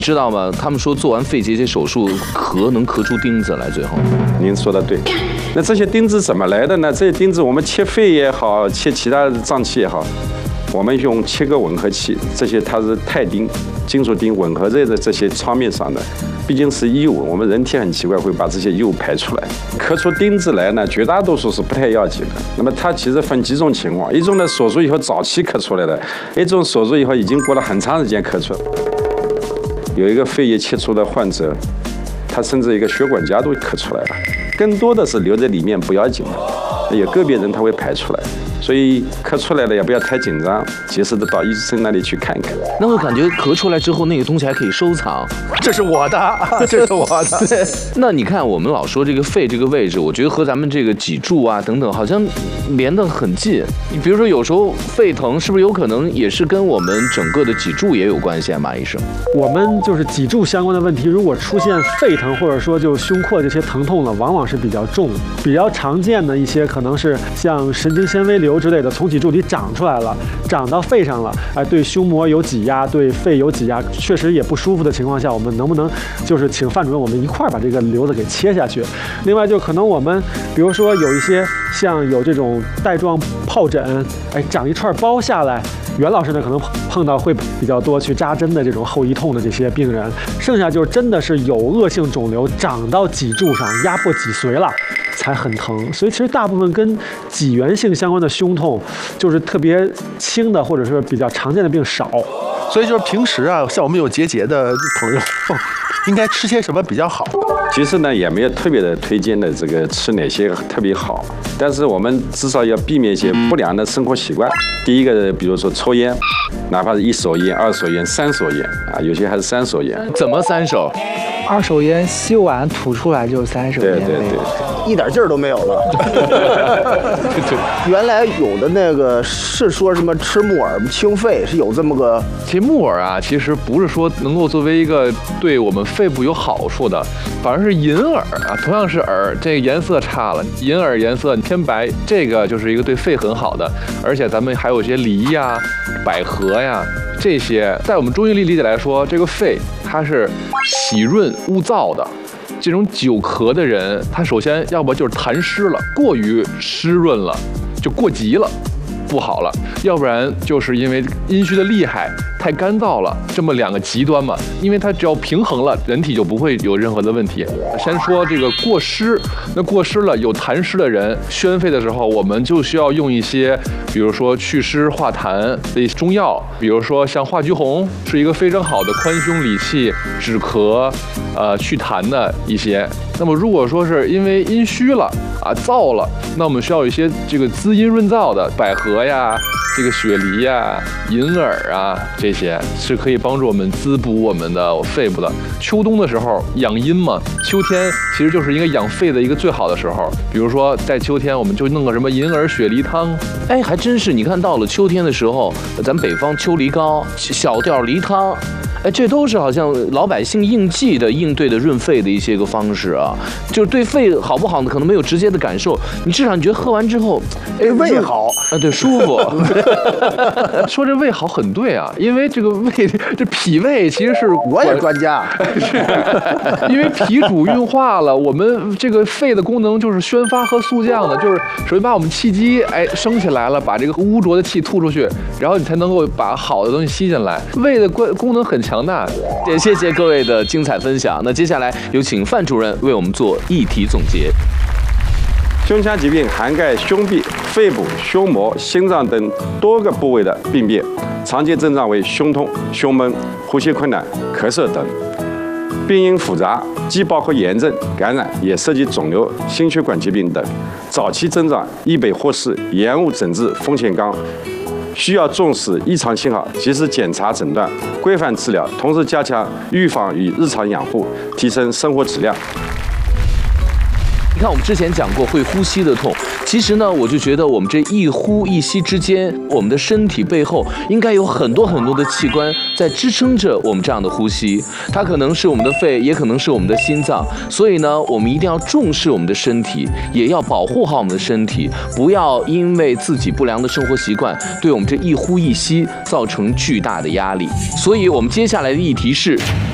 知道吗？他们说做完肺结节手术能咳出钉子来，最后。 您说的对。那这些钉子怎么来的呢？这些钉子我们切肺也好，切其他脏器也好，我们用切割吻合器，这些它是钛钉、金属钉吻合在这些创面上的，毕竟是异物，我们人体很奇怪会把这些异物排出来。咳出钉子来呢，绝大多数是不太要紧的。那么它其实分几种情况，一种呢手术以后早期咳出来的，一种手术以后已经过了很长时间咳出来。有一个肺叶切除的患者，他甚至一个血管夹都咳出来了，更多的是留在里面不要紧的，有个别人他会排出来。所以咳出来了也不要太紧张，及时的到医生那里去看看。 那我感觉咳出来之后，那个东西还可以收藏。 这是我的，这是我的。 对，那你看我们老说这个肺这个位置，我觉得和咱们这个脊柱啊等等好像连得很近。你比如说有时候肺疼，是不是有可能也是跟我们整个的脊柱也有关系啊？马医生， 我们就是脊柱相关的问题，如果出现肺疼或者说就胸廓这些疼痛了，往往是比较重，比较常见的一些可能是像神经纤维瘤之类的，从脊柱里长出来了，长到肺上了，对胸膜有挤压，对肺有挤压，确实也不舒服的情况下，我们能不能就是请范主任我们一块儿把这个瘤子给切下去？另外就可能我们比如说有一些像有这种带状疱疹，长一串包下来。袁老师呢，可能碰到会比较多去扎针的这种后遗痛的这些病人，剩下就是真的是有恶性肿瘤长到脊柱上，压迫脊髓了，才很疼。所以其实大部分跟脊源性相关的胸痛，就是特别轻的或者是比较常见的病少。 所以就是平时啊，像我们有结节的朋友，应该吃些什么比较好？ 其实呢，也没有特别的推荐的这个吃哪些特别好，但是我们至少要避免一些不良的生活习惯。第一个，比如说抽烟，哪怕是1手烟、2手烟、3手烟啊，有些还是3手烟。 怎么3手 ？2手烟吸完吐出来就是3手烟， 一点劲儿都没有了。原来有的那个是说什么吃木耳清肺，是有这么个。 其实木耳啊，其实不是说能够作为一个对我们肺部有好处的，反而是银耳啊，同样是耳，这个颜色差了，银耳颜色偏白，这个就是一个对肺很好的。而且咱们还有一些梨呀、百合呀，这些在我们中医理解来说，这个肺它是喜润恶燥的。这种久咳的人，他首先要不就是痰湿了，过于湿润了，就过急了，不好了；要不然就是因为阴虚的厉害，太干燥了，这么2个极端嘛。因为它只要平衡了，人体就不会有任何的问题。先说这个过湿，那过湿了有痰湿的人，宣肺的时候，我们就需要用一些，比如说祛湿化痰的中药，比如说像化橘红是一个非常好的宽胸理气、止咳、祛痰的一些。那么如果说是因为阴虚了啊燥了，那我们需要一些这个滋阴润燥的百合呀、这个雪梨呀、银耳啊，这些是可以帮助我们滋补我们的肺部的。秋冬的时候养阴嘛，秋天其实就是一个养肺的一个最好的时候。比如说在秋天，我们就弄个什么银耳雪梨汤。 还真是，你看到了秋天的时候，咱北方秋梨膏、小吊梨汤。这都是好像老百姓应季的应对的润肺的一些个方式啊，就是对肺好不好呢，可能没有直接的感受，你至少你觉得喝完之后， 胃好对，舒服。 说这胃好很对啊，因为这个胃，这脾胃其实是我也专家， 因为脾主运化了，我们这个肺的功能就是宣发和肃降的，就是首先把我们气机升起来了，把这个污浊的气吐出去，然后你才能够把好的东西吸进来。胃的功能很强大。 也谢谢各位的精彩分享。那接下来有请范主任为我们做议题总结。 胸腔疾病涵盖胸壁、肺部、胸膜、心脏等多个部位的病变，常见症状为胸痛、胸闷、呼吸困难、咳嗽等。病因复杂，既包括炎症、感染，也涉及肿瘤、心血管疾病等。早期症状易被忽视，延误诊治风险高。需要重视异常信号，及时检查诊断，规范治疗，同时加强预防与日常养护，提升生活质量。 你看，我们之前讲过会呼吸的痛，其实呢，我就觉得我们这一呼一吸之间，我们的身体背后应该有很多很多的器官在支撑着我们这样的呼吸，它可能是我们的肺，也可能是我们的心脏。所以呢，我们一定要重视我们的身体，也要保护好我们的身体，不要因为自己不良的生活习惯，对我们这一呼一吸造成巨大的压力。所以我们接下来的议题是